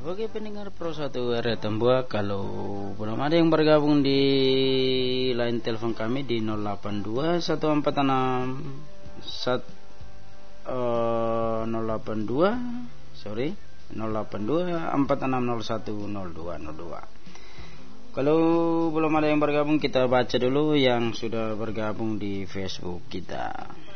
Oke pendengar Pro 1 area Tambua, kalau belum ada yang bergabung di line telepon kami di 082 146 082 sorry 082 4601 0202. Kalau belum ada yang bergabung, kita baca dulu yang sudah bergabung di Facebook kita.